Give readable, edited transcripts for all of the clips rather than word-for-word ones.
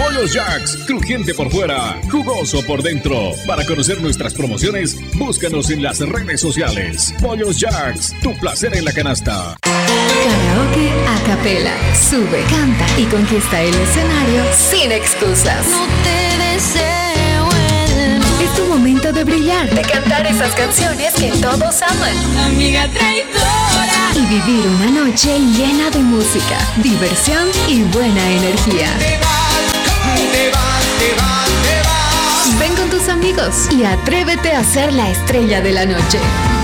Pollos Jacks, crujiente por fuera, jugoso por dentro. Para conocer nuestras promociones, búscanos en las redes sociales. Pollos Jacks, tu placer en la canasta. Karaoke a capela. Sube, canta y conquista el escenario sin excusas. No te deseo el mal. Es tu momento de brillar, de cantar esas canciones que todos aman. Amiga traidora. Y vivir una noche llena de música, diversión y buena energía. Te vas. Ven con tus amigos y atrévete a ser la estrella de la noche.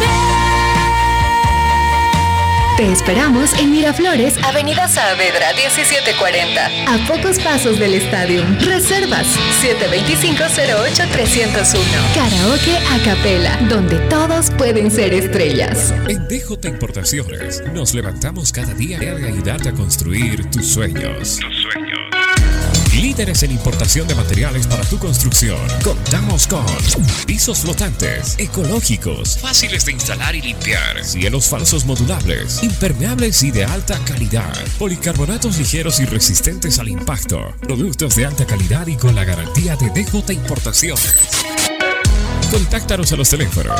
Te esperamos en Miraflores, Avenida Saavedra 1740, a pocos pasos del estadio. Reservas 725-08-301. Karaoke a capela, donde todos pueden ser estrellas. En DJ Importaciones nos levantamos cada día de ayudarte a construir tus sueños. Líderes en importación de materiales para tu construcción. Contamos con pisos flotantes, ecológicos, fáciles de instalar y limpiar, cielos falsos modulables, impermeables y de alta calidad, policarbonatos ligeros y resistentes al impacto, productos de alta calidad y con la garantía de DJ Importaciones. Contáctanos a los teléfonos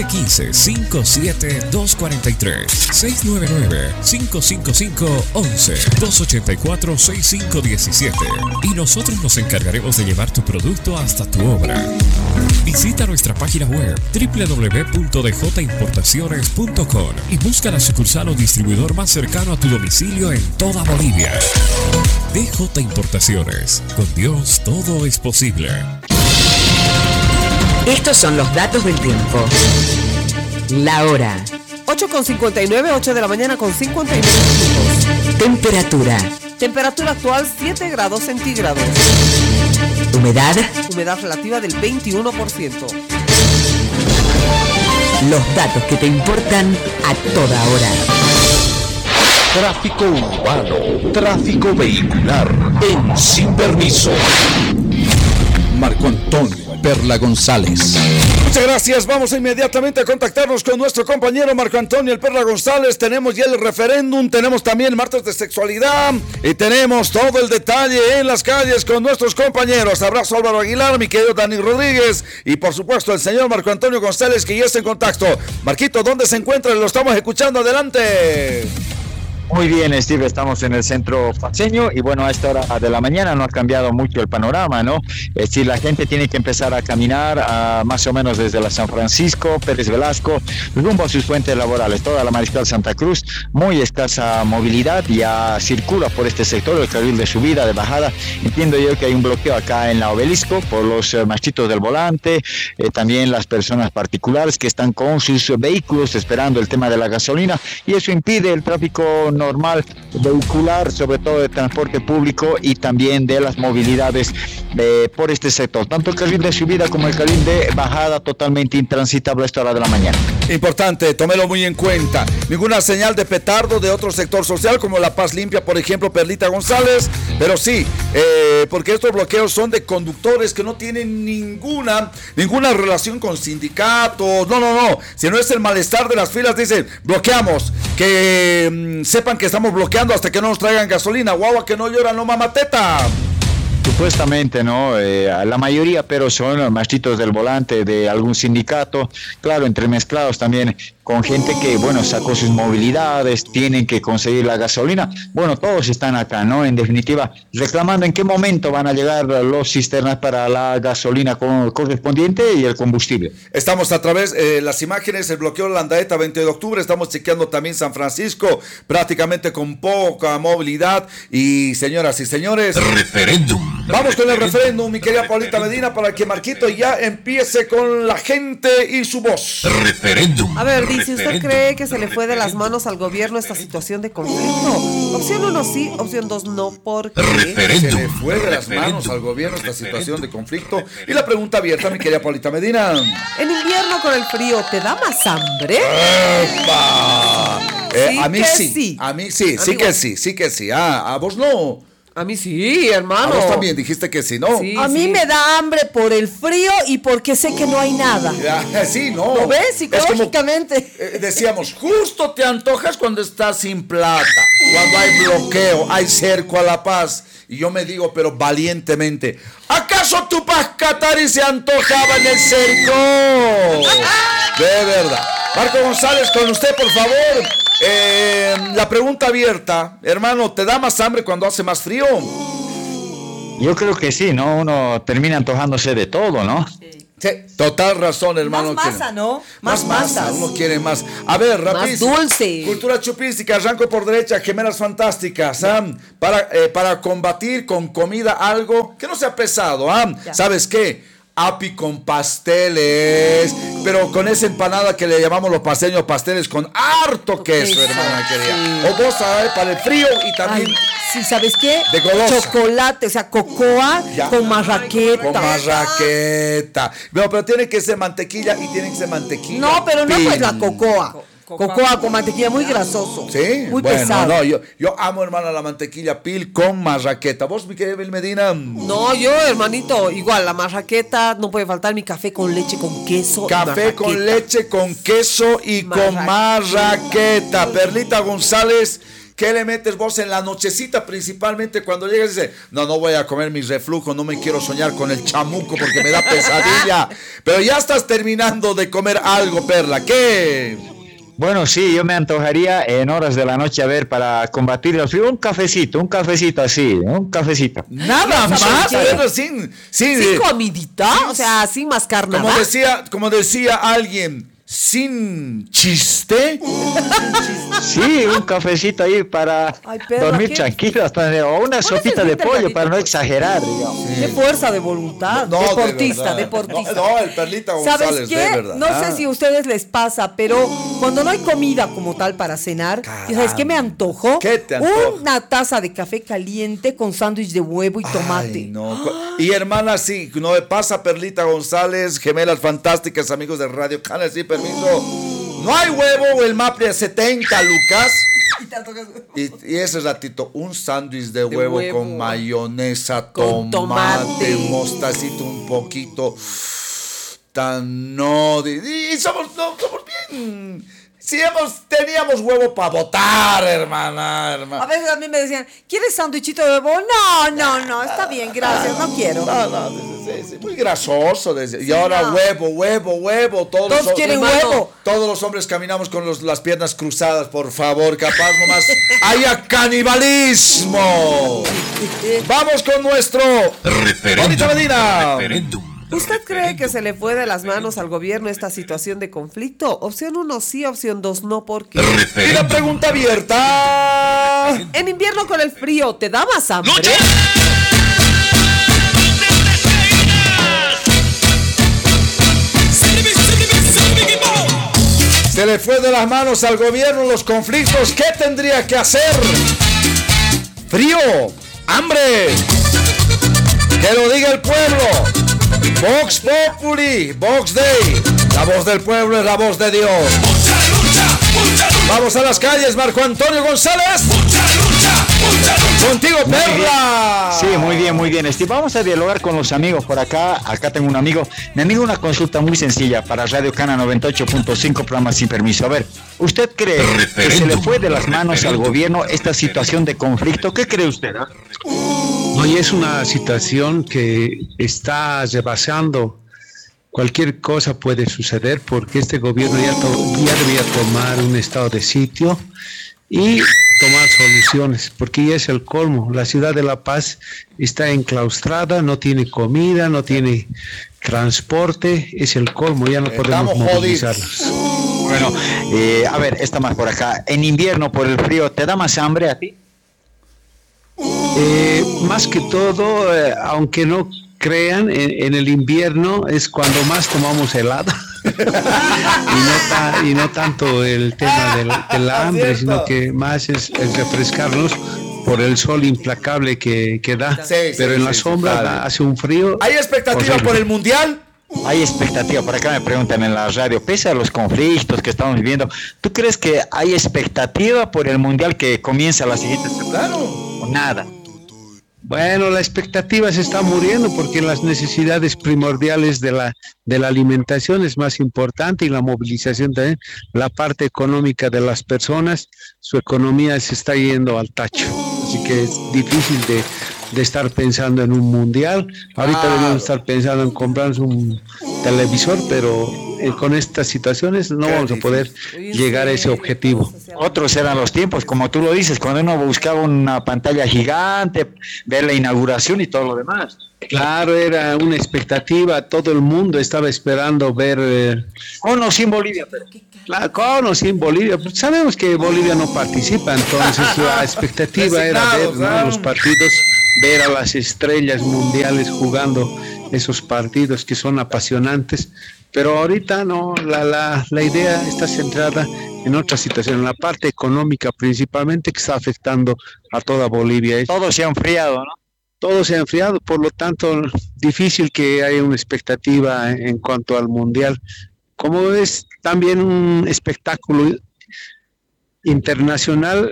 715-57-243, 699-555-11, 284-6517 y nosotros nos encargaremos de llevar tu producto hasta tu obra. Visita nuestra página web www.djimportaciones.com y busca la sucursal o distribuidor más cercano a tu domicilio en toda Bolivia. DJ Importaciones, con Dios todo es posible. Estos son los datos del tiempo. La hora. 8:59, 8 de la mañana con 59 minutos. Temperatura. Temperatura actual 7 grados centígrados. Humedad. Humedad relativa del 21%. Los datos que te importan a toda hora. Tráfico urbano, tráfico vehicular en Sin Permiso. Marco Antonio Perla González. Muchas gracias. Vamos inmediatamente a contactarnos con nuestro compañero Marco Antonio El Perla González. Tenemos ya el referéndum, tenemos también el martes de sexualidad y tenemos todo el detalle en las calles con nuestros compañeros. Abrazo Álvaro Aguilar, mi querido Dani Rodríguez y por supuesto el señor Marco Antonio González que ya está en contacto. Marquito, ¿dónde se encuentra? Lo estamos escuchando. Adelante. Muy bien, Steve, estamos en el centro paceño y bueno, a esta hora de la mañana no ha cambiado mucho el panorama, ¿no? Es decir, la gente tiene que empezar a caminar más o menos desde la San Francisco, Pérez Velasco, rumbo a sus fuentes laborales. Toda la Mariscal Santa Cruz, muy escasa movilidad, ya circula por este sector el carril de subida, de bajada. Entiendo yo que hay un bloqueo acá en la Obelisco por los machitos del volante, también las personas particulares que están con sus vehículos esperando el tema de la gasolina y eso impide el tráfico normal vehicular, sobre todo de transporte público y también de las movilidades por este sector. Tanto el carril de subida como el carril de bajada totalmente intransitable a esta hora de la mañana. Importante, tómelo muy en cuenta. Ninguna señal de petardo de otro sector social como La Paz Limpia, por ejemplo, Perlita González, pero sí, porque estos bloqueos son de conductores que no tienen ninguna relación con sindicatos, no, si no es el malestar de las filas, dicen, bloqueamos, que sepan que estamos bloqueando hasta que no nos traigan gasolina, guagua que no llora, no mamateta. Supuestamente, ¿no? La mayoría, pero son machitos del volante de algún sindicato, claro, entremezclados también con gente que, bueno, sacó sus movilidades, tienen que conseguir la gasolina. Bueno, todos están acá, ¿no? En definitiva, reclamando en qué momento van a llegar los cisternas para la gasolina correspondiente y el combustible. Estamos a través de las imágenes, el bloqueo de Landaeta 20 de octubre, estamos chequeando también San Francisco, prácticamente con poca movilidad. Y señoras y señores, referéndum. Vamos con el referéndum, mi querida Paulita Medina, para que Marquito ya empiece con la gente y su voz. Referéndum. A ver, dice, ¿usted cree que se le fue de las manos al gobierno esta situación de conflicto? Opción 1 sí, opción 2 no, ¿por qué? Se le fue de las manos al gobierno esta situación de conflicto. Y la pregunta abierta, mi querida Paulita Medina. En invierno con el frío, ¿te da más hambre? A mí sí, a mí sí, sí que sí. A vos no. A mí sí, hermano. A vos también dijiste que sí, ¿no? Sí, A mí me da hambre por el frío y porque sé que no hay nada. Sí, no. ¿Lo ves? Es como, Psicológicamente. decíamos, justo te antojas cuando estás sin plata, cuando hay bloqueo, hay cerco a la paz. Y yo me digo, pero valientemente, ¿acaso Tupac Katari se antojaba en el cerco? De verdad. Marco González, con usted, por favor. La pregunta abierta, hermano, ¿te da más hambre cuando hace más frío? Yo creo que sí, ¿no? Uno termina antojándose de todo, ¿no? Sí, total razón, hermano. Más masa, ¿no? Más masa, masas. uno quiere más. A ver, rapidísimo. Más dulce. Cultura chupística, arranco por derecha, gemelas fantásticas. Para combatir con comida algo que no sea pesado. ¿Sabes qué? Api con pasteles, pero con esa empanada que le llamamos los pasteños, pasteles con harto queso, hermana querida. O vos, para el frío y también... Ay, sí, ¿sabes qué? De golosa. Chocolate, o sea, cocoa con marraqueta. Con marraqueta. No, pero tiene que ser mantequilla y tiene que ser mantequilla. No, pero no pin. pues la cocoa. Cocoa con mantequilla, muy grasoso. Sí, muy bueno, pesado. no, yo amo, hermana, la mantequilla pil con marraqueta. ¿Vos, mi querida Bel Medina? No, yo, hermanito, igual, la marraqueta, no puede faltar mi café con leche con queso. Café con leche, con queso y con marraqueta. Perlita González, ¿qué le metes vos en la nochecita? Principalmente cuando llegas y dices, no voy a comer mi reflujo, no me quiero soñar con el chamuco porque me da pesadilla. Pero ya estás terminando de comer algo, Perla. ¿Qué? Bueno, sí, yo me antojaría en horas de la noche, a ver, para combatir el frío, un cafecito así, un cafecito. Nada más, sin comidita, o sea, sin mascar nada. Como decía alguien, sin chiste. Sí, un cafecito ahí para dormir tranquilo, o una sopita de pollo para no exagerar, digamos. Qué fuerza de voluntad, deportista. No, el Perlita González, ¿sabes qué? de verdad. No sé si a ustedes les pasa, pero cuando no hay comida como tal para cenar, ¿sabes qué me antojo? ¿Qué te antoja? Una taza de café caliente con sándwich de huevo y tomate. Ay, no. Y hermana, sí, no me pasa, Perlita González, gemelas fantásticas, amigos de Radio Canal, sí, permiso. No hay huevo, el MAPRE a 70 lucas. Y ese ratito, un sándwich de huevo con mayonesa, tomate, mostacito un poquito. Y somos bien. Si teníamos huevo para botar, hermana. A veces a mí me decían, ¿quieres sándwichito de huevo? No, está bien, gracias, no quiero. Sí, muy grasoso. Y ahora huevo. Todos quieren huevo. Todos los hombres caminamos con las piernas cruzadas, por favor, capaz nomás haya canibalismo. Vamos con nuestro Bonita Medina. ¿Usted cree que se le fue de las manos al gobierno esta situación de conflicto? Opción 1 sí, opción 2 no, ¿por qué? Y la pregunta abierta. En invierno con el frío, ¿te da más hambre? ¡Lucha! Se le fue de las manos al gobierno los conflictos. ¿Qué tendría que hacer? Frío, hambre. Que lo diga el pueblo. Vox Populi, Vox Day. La voz del pueblo es la voz de Dios. Vamos a las calles, Marco Antonio González. Contigo, Perla. Sí, muy bien, Steve. Vamos a dialogar con los amigos por acá. Acá tengo un amigo. Mi amigo, una consulta muy sencilla para Radio Cana 98.5, programa Sin Permiso. A ver, ¿usted cree que se le fue de las manos al gobierno esta situación de conflicto? ¿Qué cree usted? No, y es una situación que está rebasando. Cualquier cosa puede suceder porque este gobierno ya debía tomar un estado de sitio y tomar soluciones, porque ya es el colmo. La ciudad de La Paz está enclaustrada, no tiene comida, no tiene transporte, es el colmo, ya no podemos movilizarnos. Bueno, a ver, esta más por acá. En invierno, por el frío, ¿te da más hambre a ti? Más que todo, aunque no crean, en el invierno es cuando más tomamos helado. y no tanto el tema del hambre, sino que más es refrescarnos por el sol implacable que da. Pero en la sombra hace un frío. ¿Hay expectativa por el mundial? Hay expectativa, por acá me preguntan en la radio, pese a los conflictos que estamos viviendo, ¿tú crees que hay expectativa por el mundial que comienza la siguiente semana? Claro. O nada. Bueno, la expectativa se está muriendo porque las necesidades primordiales de la alimentación es más importante y la movilización también, la parte económica de las personas, su economía se está yendo al tacho, así que es difícil de estar pensando en un mundial. Ahorita debemos estar pensando en comprarnos un televisor, pero con estas situaciones no vamos a poder llegar a ese objetivo. Otros eran los tiempos, como tú lo dices, cuando uno buscaba una pantalla gigante, ver la inauguración y todo lo demás. Claro, era una expectativa, todo el mundo estaba esperando ver... Con o sin Bolivia, pero... Con o sin Bolivia, pues sabemos que Bolivia no participa, entonces la expectativa era ver, ¿no?, los partidos, ver a las estrellas mundiales jugando esos partidos que son apasionantes, pero ahorita no, la idea está centrada en otra situación, en la parte económica principalmente, que está afectando a toda Bolivia. Todo se ha enfriado, ¿no? Todo se ha enfriado, por lo tanto, difícil que haya una expectativa en cuanto al mundial. Como es también un espectáculo internacional,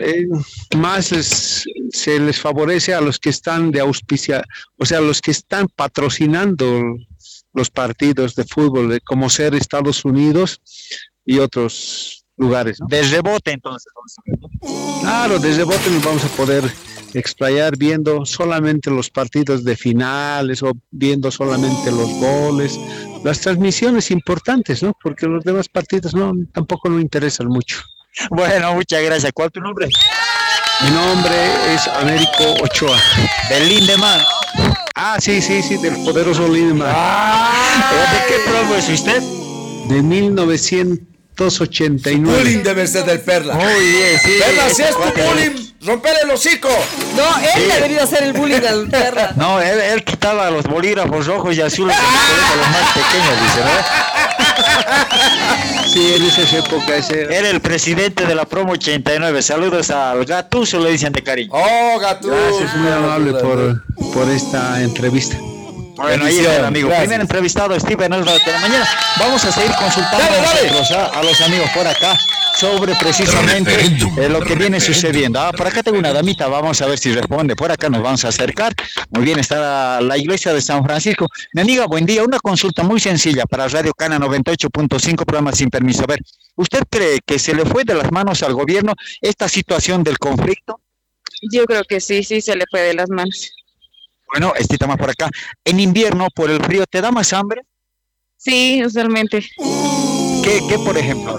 se les favorece a los que están de auspicia, o sea, los que están patrocinando los partidos de fútbol, como ser Estados Unidos y otros lugares, ¿no? De rebote, entonces. Claro, de rebote nos vamos a poder explayar viendo solamente los partidos de finales o viendo solamente los goles, las transmisiones importantes, ¿no? Porque los demás partidos tampoco nos interesan mucho. Bueno, muchas gracias. ¿Cuál es tu nombre? Mi nombre es Américo Ochoa. Del Lindemann. Ah, sí, del poderoso Lindemann. ¿De qué promo es usted? De 1989. Bullying debe ser del Perla. Muy bien, sí. Perla, si es tu bullying, rompele el hocico. No, él debería hacer el bullying al Perla. No, él quitaba los bolígrafos rojos y azules a los más pequeños, dice, ¿no? Sí, en esa época era el presidente de la promo 89. Saludos al Gatuso, le dicen de cariño. Oh, Gatuso. Gracias, muy amable por esta entrevista. Bueno, ahí está el amigo. Gracias. Primer entrevistado, Steve, en el Radio de la Mañana. Vamos a seguir consultando a los amigos por acá sobre precisamente lo que viene sucediendo. Por acá tengo una damita, vamos a ver si responde. Por acá nos vamos a acercar. Muy bien, está la iglesia de San Francisco. Mi amiga, buen día. Una consulta muy sencilla para Radio Cana 98.5, programa Sin Permiso. A ver, ¿usted cree que se le fue de las manos al gobierno esta situación del conflicto? Yo creo que sí, se le fue de las manos. Bueno, Estita más por acá. En invierno, por el frío, ¿te da más hambre? Sí, usualmente. ¿Qué por ejemplo?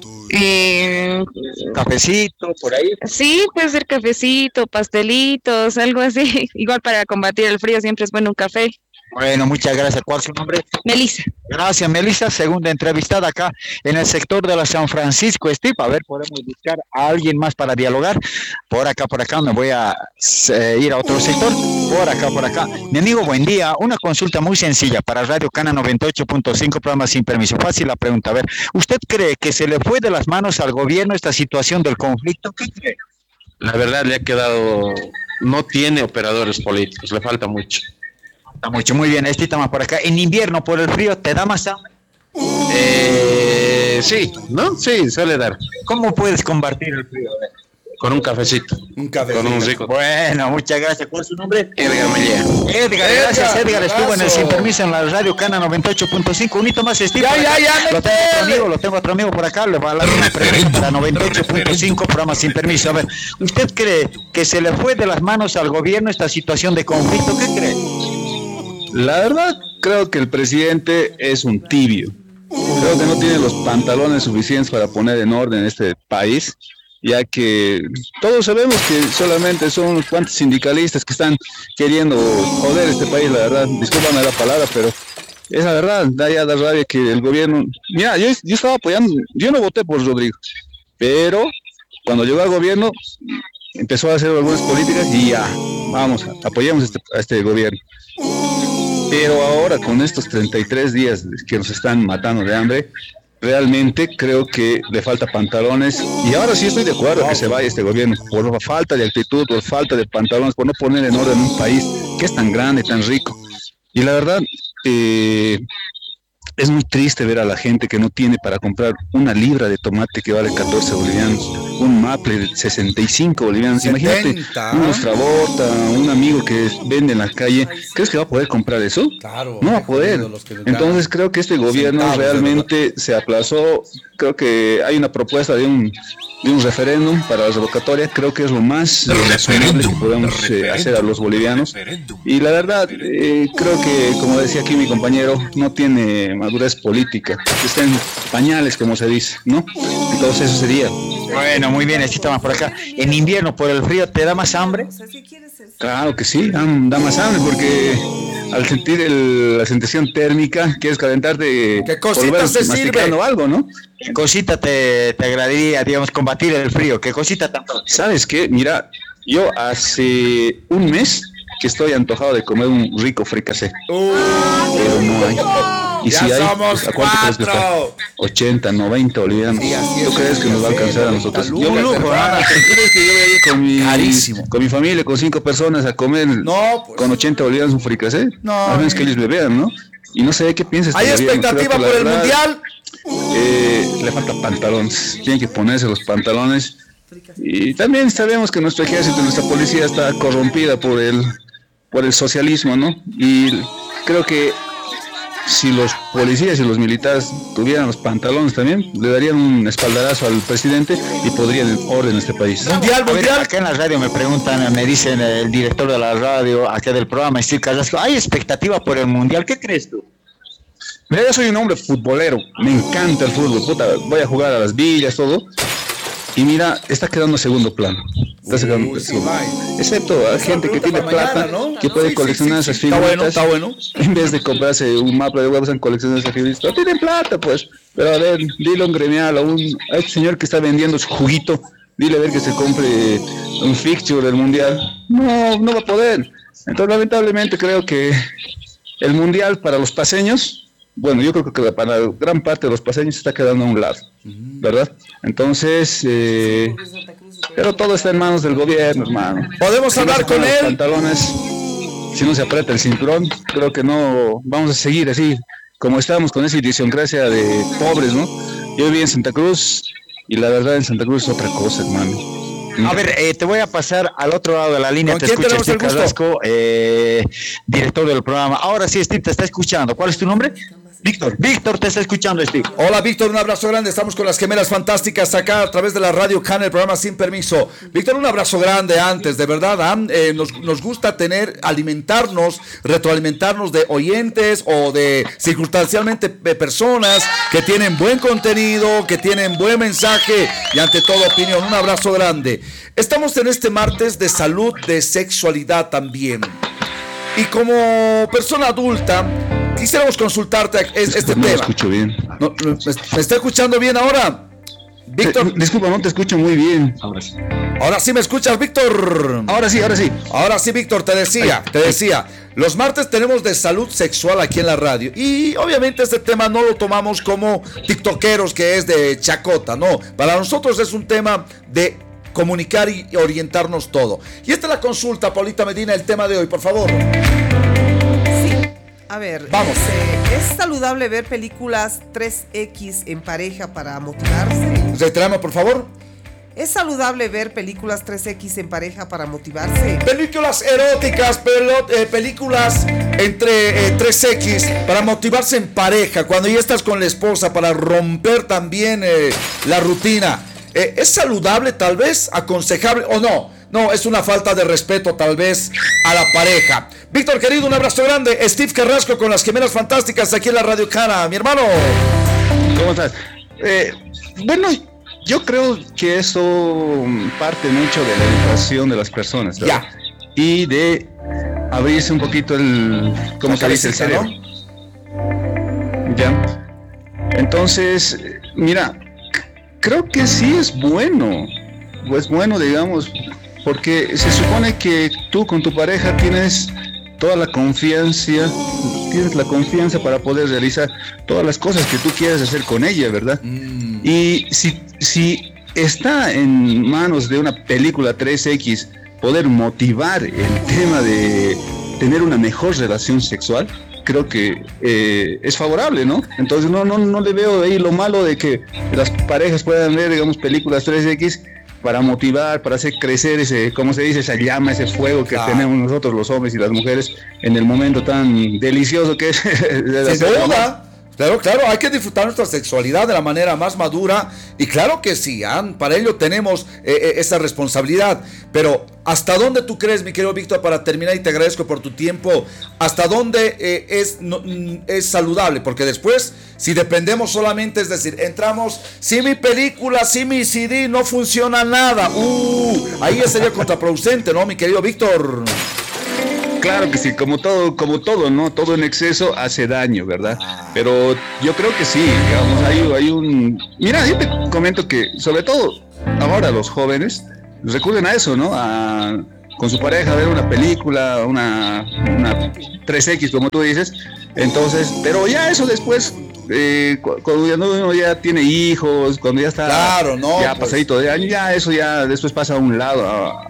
¿Cafecito, por ahí? Sí, puede ser cafecito, pastelitos, algo así. Igual para combatir el frío siempre es bueno un café. Bueno, muchas gracias. ¿Cuál es su nombre? Melissa. Gracias, Melissa. Segunda entrevistada acá en el sector de la San Francisco, Steve. A ver, podemos buscar a alguien más para dialogar. Por acá, me voy a ir a otro sector. Por acá. Mi amigo, buen día. Una consulta muy sencilla para Radio Cana 98.5, programa Sin Permiso. Fácil la pregunta. A ver, ¿usted cree que se le fue de las manos al gobierno esta situación del conflicto? ¿Qué cree? La verdad le ha quedado... No tiene operadores políticos, le falta mucho. Mucho, muy bien, Estita más por acá. En invierno, por el frío, ¿te da más hambre? Sí, ¿no? Sí, suele dar. ¿Cómo puedes combatir el frío? Con un cafecito. Con un rico. Bueno, muchas gracias. ¿Cuál es su nombre? Edgar Mellea. Edgar, gracias. Edgar estuvo en el Sin Permiso en la Radio Cana 98.5. Un hito más, Steve. Lo tengo otro amigo por acá. Le va a dar una pregunta para 98.5, programa Sin Permiso. A ver, ¿usted cree que se le fue de las manos al gobierno esta situación de conflicto? ¿Qué cree? La verdad, creo que el presidente es un tibio. Creo que no tiene los pantalones suficientes para poner en orden este país, ya que todos sabemos que solamente son unos cuantos sindicalistas que están queriendo joder este país, la verdad. Discúlpame la palabra, pero es la verdad. Da rabia que el gobierno... Mira, yo estaba apoyando, yo no voté por Rodrigo, pero cuando llegó al gobierno empezó a hacer algunas políticas y ya, vamos, apoyemos a este gobierno. Pero ahora con estos 33 días que nos están matando de hambre, realmente creo que le falta pantalones. Y ahora sí estoy de acuerdo que se vaya este gobierno por falta de actitud, por falta de pantalones, por no poner en orden un país que es tan grande, tan rico. Y la verdad, es muy triste ver a la gente que no tiene para comprar una libra de tomate que vale 14 bolivianos, un maple de 65 bolivianos. 70. Imagínate, un Ostrabota, un amigo que vende en la calle, ¿crees que va a poder comprar eso? Claro. No va a poder. Entonces creo que este gobierno realmente se aplazó. Creo que hay una propuesta de un referéndum para la revocatoria. Creo que es lo más razonable que podemos hacer a los bolivianos. Y la verdad, creo que, como decía aquí mi compañero, no tiene madurez política. Está en pañales, como se dice, ¿no? Entonces eso sería. Bueno, muy bien, así estamos por acá. En invierno, por el frío, ¿te da más hambre? Claro que sí, da más hambre porque al sentir la sensación térmica, quieres calentarte. ¿Qué cositas te sirve? Algo, ¿no? ¿Qué cosita te agradaría, digamos, combatir el frío? ¿Qué cosita tanto? ¿Sabes qué? Mira, yo hace un mes que estoy antojado de comer un rico fricasé. Pero no hay. Y ya si hay, somos ¿a cuánto crees que está? 80, 90 bolivianos. ¿Tú crees que nos va a alcanzar a nosotros? Yo me lujo, ¿crees que yo voy a ir con mi familia, con 5 personas a comer con 80 bolivianos un fricasé? No. A menos que ellos me vean, ¿no? Y no sé qué piensas. ¿Hay expectativa por el mundial? Le falta pantalones. Tienen que ponerse los pantalones. Y también sabemos que nuestro ejército, nuestra policía está corrompida por el socialismo, ¿no? Y creo que si los policías y los militares tuvieran los pantalones también, le darían un espaldarazo al presidente y podrían el orden en este país. Mundial. Acá en la radio me preguntan, me dicen el director de la radio, acá del programa, Steve Carrasco, ¿hay expectativa por el mundial? ¿Qué crees tú? Mira, yo soy un hombre futbolero, me encanta el fútbol, puta, voy a jugar a las villas, todo. Y mira, está quedando segundo plano. Excepto a gente que tiene plata, ¿no? Que puede coleccionar esas figuritas. Está bueno. En vez de comprarse un mapa de huevos, en coleccionar esas figuritas. No tienen plata, pues. Pero a ver, dile a un gremial, a este señor que está vendiendo su juguito, dile a ver que se compre un fixture del mundial. No va a poder. Entonces, lamentablemente, creo que el mundial para los paseños, bueno, yo creo que para gran parte de los paseños se está quedando a un lado, ¿verdad? Entonces, pero todo está en manos del gobierno, hermano. ¿Podemos hablar con él? Pantalones, si no se aprieta el cinturón, creo que no vamos a seguir así, como estamos con esa idiosincrasia de pobres, ¿no? Yo viví en Santa Cruz y la verdad en Santa Cruz es otra cosa, hermano. A ver, te voy a pasar al otro lado de la línea. Te escucha Steve Carrasco, director del programa. Ahora sí, Steve, te está escuchando. ¿Cuál es tu nombre? Víctor te está escuchando, Steve. Hola, Víctor, un abrazo grande. Estamos con las Gemelas Fantásticas acá a través de la Radio Cana, el programa Sin Permiso. Víctor, un abrazo grande antes, de verdad. Nos gusta alimentarnos, retroalimentarnos de oyentes o de circunstancialmente personas que tienen buen contenido, que tienen buen mensaje y ante todo opinión. Un abrazo grande. Estamos en este martes de salud, de sexualidad también. Y como persona adulta, quisiéramos consultarte este tema. No lo escucho bien. ¿Me está escuchando bien ahora? Víctor. Disculpa, no te escucho muy bien. Ahora sí me escuchas, Víctor. Ahora sí. Ahora sí, Víctor, te decía. Los martes tenemos de salud sexual aquí en la radio. Y obviamente este tema no lo tomamos como tiktokeros, que es de chacota, no. Para nosotros es un tema de comunicar y orientarnos todo. Y esta es la consulta, Paulita Medina, el tema de hoy, por favor. A ver, vamos. ¿Es saludable ver películas 3X en pareja para motivarse? Reiteramos, por favor. ¿Es saludable ver películas 3X en pareja para motivarse? Películas eróticas, películas entre 3X para motivarse en pareja, cuando ya estás con la esposa, para romper también la rutina. ¿Es saludable tal vez? ¿Aconsejable o no? No, es una falta de respeto tal vez a la pareja. Víctor, querido, un abrazo grande. Steve Carrasco con las Gemelas Fantásticas aquí en la Radio Cana. Mi hermano. ¿Cómo estás? Bueno, yo creo que eso parte mucho de la educación de las personas, ¿verdad? Ya. Y de abrirse un poquito ¿cómo se dice? El cerebro. Ya. Entonces, mira, creo que sí es bueno. Pues bueno, digamos, porque se supone que tú con tu pareja tienes toda la confianza, tienes la confianza para poder realizar todas las cosas que tú quieres hacer con ella, ¿verdad? Y si está en manos de una película 3X poder motivar el tema de tener una mejor relación sexual, creo que es favorable, ¿no? Entonces no le veo ahí lo malo de que las parejas puedan ver, digamos, películas 3X para motivar, para hacer crecer ese, ¿cómo se dice? Esa llama, ese fuego que tenemos nosotros los hombres y las mujeres en el momento tan delicioso que es. Sin duda. Claro, hay que disfrutar nuestra sexualidad de la manera más madura y claro que sí, para ello tenemos esa responsabilidad, pero ¿hasta dónde tú crees, mi querido Víctor, para terminar y te agradezco por tu tiempo, hasta dónde es saludable? Porque después, si dependemos solamente, es decir, entramos, si mi película, si mi CD no funciona nada, ahí ya sería contraproducente, ¿no, mi querido Víctor? Claro que sí, como todo, ¿no? Todo en exceso hace daño, ¿verdad? Pero yo creo que sí, digamos, hay un... Mira, yo te comento que, sobre todo ahora los jóvenes recurren a eso, ¿no? Con su pareja a ver una película, una 3X, como tú dices. Entonces, pero ya eso después... cuando uno ya tiene hijos, cuando ya está ya pasadito de año, ya eso ya después pasa a un lado,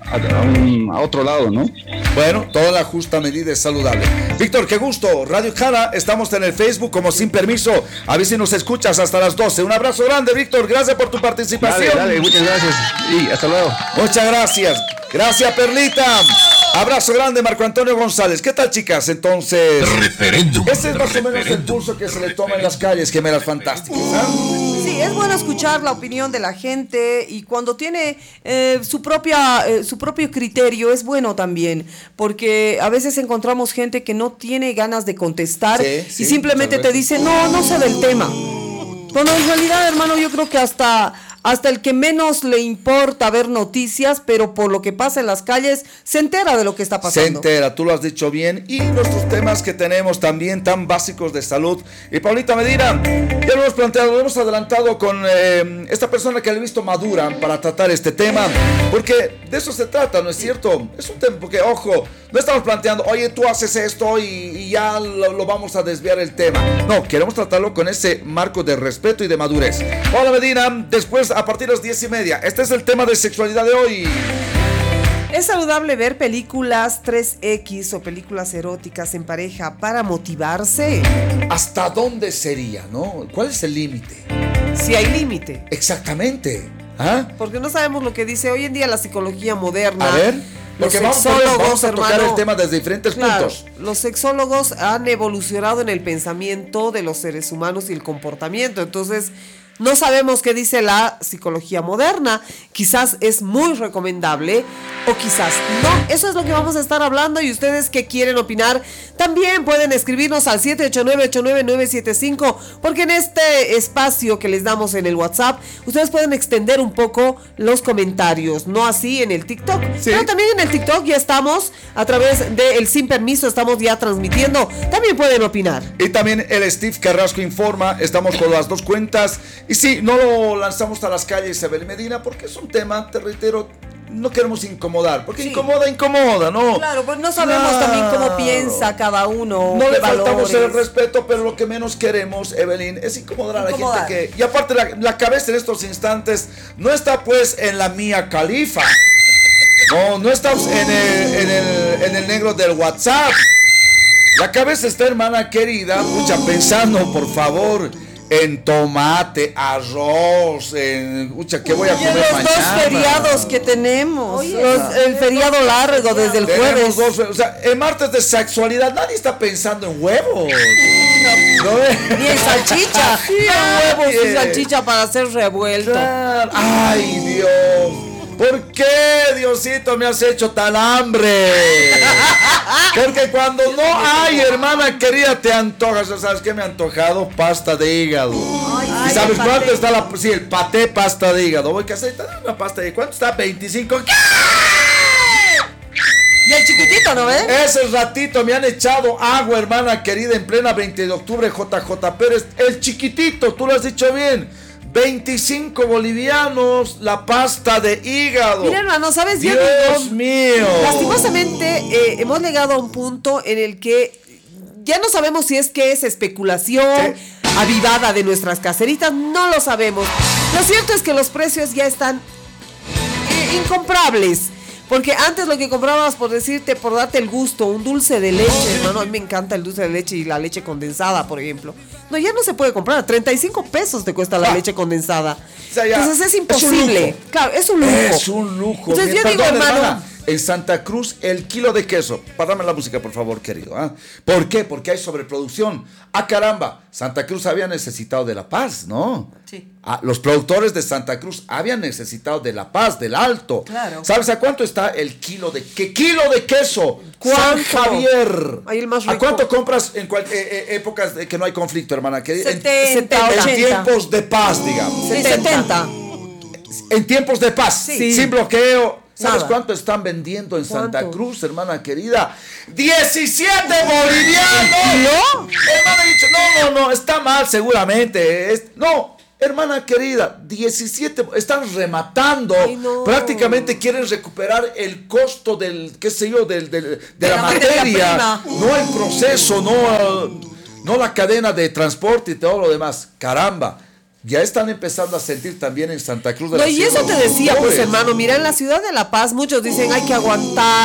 a otro lado, ¿no? Bueno, toda la justa medida es saludable. Víctor, qué gusto. Radio Jara, estamos en el Facebook como Sin Permiso. A ver si nos escuchas hasta las 12. Un abrazo grande, Víctor. Gracias por tu participación. Dale, muchas gracias. Y hasta luego. Muchas gracias. Gracias, Perlita. Abrazo grande, Marco Antonio González. ¿Qué tal, chicas? Entonces, referéndum. Ese es más o menos el pulso que se le toma en las calles, gemelas fantásticas, ¿eh? Sí, es bueno escuchar la opinión de la gente y cuando tiene su propio criterio es bueno también, porque a veces encontramos gente que no tiene ganas de contestar y simplemente te dice, no sé del tema. Cuando en realidad, hermano, yo creo que hasta el que menos le importa ver noticias, pero por lo que pasa en las calles, se entera de lo que está pasando. Se entera, tú lo has dicho bien. Y nuestros temas que tenemos también tan básicos de salud. Y Paulita Medina, ya lo hemos planteado, lo hemos adelantado con esta persona que le he visto madura para tratar este tema. Porque de eso se trata, ¿no es cierto? Es un tema, porque ojo, no estamos planteando, oye, tú haces esto y ya lo vamos a desviar el tema. No, queremos tratarlo con ese marco de respeto y de madurez. Hola Medina, después a partir de las 10:30. Este es el tema de sexualidad de hoy. ¿Es saludable ver películas 3X o películas eróticas en pareja para motivarse? ¿Hasta dónde sería, no? ¿Cuál es el límite? Si hay límite. Exactamente. Porque no sabemos lo que dice hoy en día la psicología moderna. A ver, porque vamos a tocar el tema desde diferentes puntos. Los sexólogos han evolucionado en el pensamiento de los seres humanos y el comportamiento. Entonces, no sabemos qué dice la psicología moderna. Quizás es muy recomendable o quizás no. Eso es lo que vamos a estar hablando y ustedes que quieren opinar también pueden escribirnos al 789-89975 porque en este espacio que les damos en el WhatsApp ustedes pueden extender un poco los comentarios, no así en el TikTok. Pero también en el TikTok ya estamos a través del Sin Permiso, estamos ya transmitiendo. También pueden opinar. Y también el Steve Carrasco informa, estamos con las dos cuentas. Y sí, no lo lanzamos a las calles, Abel Medina, porque es un tema, te reitero, no queremos incomodar, porque incomoda, ¿no? Claro, pues no sabemos también cómo piensa cada uno. No le faltamos el respeto, pero lo que menos queremos, Evelyn, es incomodar a la gente que... Y aparte, la cabeza en estos instantes no está pues en la Mía Khalifa. No estamos en el negro del WhatsApp. La cabeza está, hermana querida, pensando, por favor... en tomate, arroz, ¿qué voy a comer mañana? Los dos feriados que tenemos, el feriado largo desde el jueves. El martes de sexualidad, nadie está pensando en huevos. Ni en salchicha. Huevos y salchicha para hacer revuelto. Ay, Dios. ¿Por qué, Diosito, me has hecho tan hambre? Porque cuando no hay, hermana querida, te antojas. ¿Sabes qué me ha antojado? Pasta de hígado. ¿Y sabes cuánto está el paté pasta de hígado? Voy a hacer una pasta de hígado. ¿Cuánto está? 25. ¿Qué? Y el chiquitito, ¿no ves? Ese ratito me han echado agua, hermana querida, en plena 20 de octubre, JJ Pérez. El chiquitito, tú lo has dicho bien. 25 bolivianos la pasta de hígado. Mira, hermano, ¿sabes? Dios mío. Lastimosamente hemos llegado a un punto en el que ya no sabemos si es que es especulación avivada de nuestras caseritas, no lo sabemos. Lo cierto es que los precios ya están incomprables. Porque antes lo que comprabas, por decirte, por darte el gusto, un dulce de leche, hermano, a mí me encanta el dulce de leche y la leche condensada, por ejemplo. No, ya no se puede comprar, 35 pesos te cuesta la leche condensada. O sea, ya, entonces es imposible. Es claro, es un lujo. Es un lujo. Entonces yo digo, hermano, en Santa Cruz, el kilo de queso. Párame la música, por favor, querido. ¿Ah? ¿Por qué? Porque hay sobreproducción. ¡Ah, caramba! Santa Cruz había necesitado de La Paz, ¿no? Sí. Los productores de Santa Cruz habían necesitado de La Paz, del Alto. Claro. ¿Sabes a cuánto está el kilo de kilo de queso? ¿Cuánto? San Javier. Ahí el más rico. ¿A cuánto compras en épocas de que no hay conflicto, hermana querida? 70, en 80. tiempos de paz, digamos. 70. En tiempos de paz, Sí. sin bloqueo. ¿Sabes Nada. cuánto están vendiendo en Santa ¿Cuánto? Cruz, hermana querida? ¡17 bolivianos! ¿No? Hermana, he dicho, no, está mal seguramente. No, hermana querida, 17, están rematando. Ay, no. Prácticamente quieren recuperar el costo del, qué sé yo, de la materia. prima. No el proceso, no la cadena de transporte y todo lo demás. Caramba. Ya están empezando a sentir también en Santa Cruz de la No, y Sierra eso te los decía, pues dolores. hermano, mira, en la ciudad de La Paz muchos dicen hay que aguantar.